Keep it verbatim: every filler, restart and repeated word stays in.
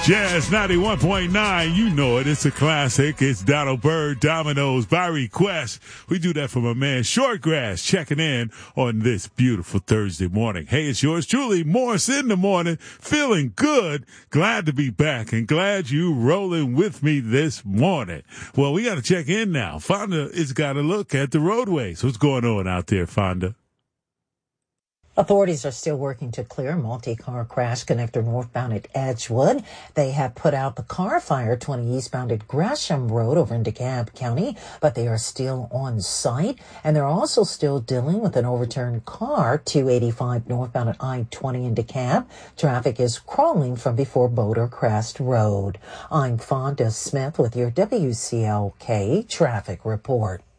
Jazz ninety-one point nine, you know it. It's a classic. It's Donald Byrd, Dominoes by request. We do that for my man Shortgrass checking in on this beautiful Thursday morning. Hey, it's yours truly, Morris in the morning, feeling good. Glad to be back and glad you rolling with me this morning. Well, we got to check in now. Fonda has got a look at the roadways. What's going on out there, Fonda? Authorities are still working to clear a multi-car crash connector northbound at Edgewood. They have put out the car fire twenty eastbound at Gresham Road over in DeKalb County, but they are still on site. And they're also still dealing with an overturned car, two eighty-five northbound at I twenty in DeKalb. Traffic is crawling from before Boulder Crest Road. I'm Fonda Smith with your W C L K traffic report.